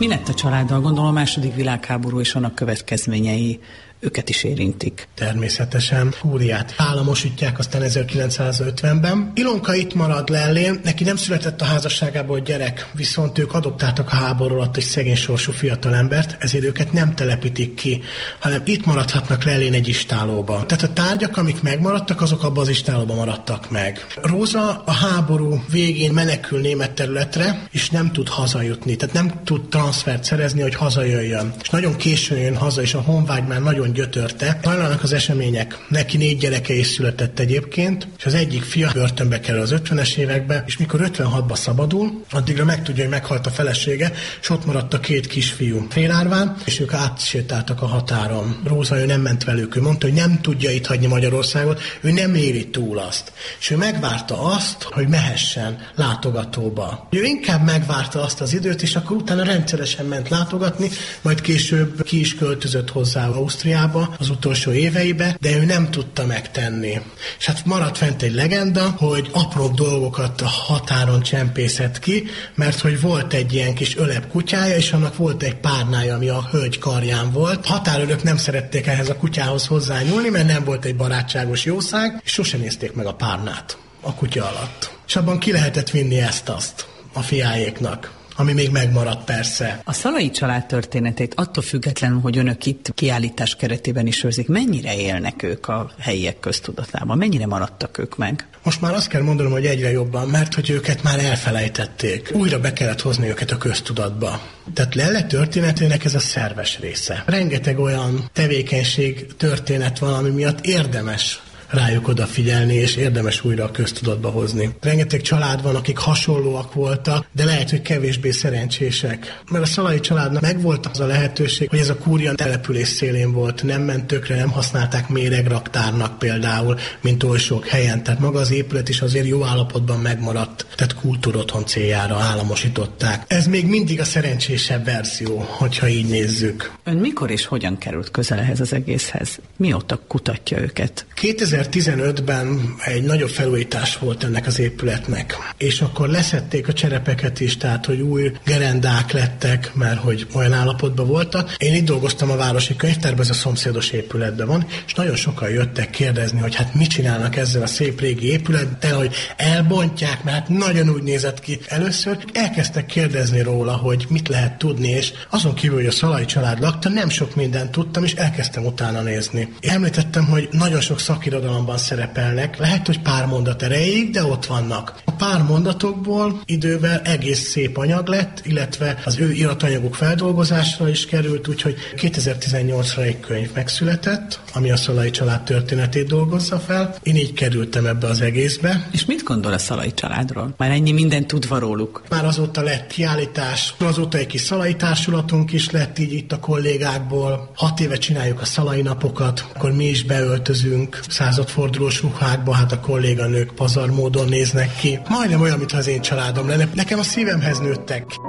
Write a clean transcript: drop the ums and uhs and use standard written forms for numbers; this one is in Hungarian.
Mi lett a családdal? Gondolom a második világháború és annak következményei őket is érintik. Természetesen Skúriát államosítják aztán 1950-ben. Ilonka itt marad Lellén, neki nem született a házasságából gyerek, viszont ők adoptáltak a háború alatt egy szegény sorsú fiatalembert, ezért őket nem telepítik ki, hanem itt maradhatnak Lellén egy istállóban. Tehát a tárgyak, amik megmaradtak, azok abban az istállóban maradtak meg. Róza a háború végén menekül német területre, és nem tud hazajutni, tehát nem tud transfert szerezni, hogy hazajöjjön. És nagyon későn jön haza, és a honvágy már nagyon gyötörte. Hajlanak az események. Neki 4 gyereke is született egyébként, és az egyik fia börtönbe kerül az 50-es évekbe, és mikor 56-ba szabadul, addigra megtudja, hogy meghalt a felesége, és ott maradt a 2 kisfiú Félárván, és ők átsétáltak a határon. Róza, ő nem ment velük, ő mondta, hogy nem tudja itt hagyni Magyarországot, ő nem éli túl azt. És ő megvárta azt, hogy mehessen látogatóba. Ő inkább megvárta azt az időt, és akkor utána rendszeresen ment látogatni, majd később ki is költözött hozzá Ausztriába az utolsó éveibe, de ő nem tudta megtenni. És hát maradt fent egy legenda, hogy apró dolgokat a határon csempészett ki, mert hogy volt egy ilyen kis öleb kutyája, és annak volt egy párnája, ami a hölgy karján volt. Határőrök nem szerették ehhez a kutyához hozzányúlni, mert nem volt egy barátságos jószág, és sose nézték meg a párnát a kutya alatt. És abban ki lehetett vinni ezt-azt a fiáéknak, ami még megmaradt persze. A Szalai család történetét attól függetlenül, hogy önök itt kiállítás keretében is őrzik, mennyire élnek ők a helyiek köztudatában? Mennyire maradtak ők meg? Most már azt kell mondanom, hogy egyre jobban, mert hogy őket már elfelejtették. Újra be kellett hozni őket a köztudatba. Tehát Lelle történetének ez a szerves része. Rengeteg olyan tevékenység, történet van, ami miatt érdemes rájuk odafigyelni, és érdemes újra a köztudatba hozni. Rengeteg család van, akik hasonlóak voltak, de lehet, hogy kevésbé szerencsések. Mert a Szalai családnak megvolt az a lehetőség, hogy ez a kúria település szélén volt, nem ment tökre, nem használták méregraktárnak például, mint oly sok helyen. Tehát maga az épület is azért jó állapotban megmaradt, tehát kultúrotthon céljára államosították. Ez még mindig a szerencsésebb verzió, hogyha így nézzük. Ön mikor és hogyan került közel ehhez az egészhez? Mióta kutatja őket? 2015-ben egy nagyobb felújítás volt ennek az épületnek, és akkor leszették a cserepeket is, tehát hogy új gerendák lettek, mert hogy olyan állapotban voltak. Én itt dolgoztam a Városi Könyvtárban, ez a szomszédos épületben van, és nagyon sokan jöttek kérdezni, hogy hát mit csinálnak ezzel a szép régi épülettel, hogy elbontják, mert hát nagyon úgy nézett ki. Először elkezdtek kérdezni róla, hogy mit lehet tudni, és azon kívül, hogy a Szalai család lakta, nem sok mindent tudtam, és elkezdtem utána nézni. Én említettem, hogy nagyon sok szakirodalomban szerepelnek, lehet, hogy pár mondat erejéig, de ott vannak. A pár mondatokból idővel egész szép anyag lett, illetve az ő iratanyaguk feldolgozásra is került, úgyhogy 2018-ra egy könyv megszületett, ami a Szalai család történetét dolgozza fel. Én így kerültem ebbe az egészbe. És mit gondol a Szalai családról? Már ennyi mindent tudva róluk. Már azóta lett kiállítás, azóta egy kis Szalai társulatunk is lett így itt a kollégákból. 6 éve csináljuk a Szalai napokat, akkor mi is beöltözünk századfordulós ruhákba, hát a kolléganők pazar módon néznek ki. Majdnem olyan, mintha az én családom lenne. Nekem a szívemhez nőttek.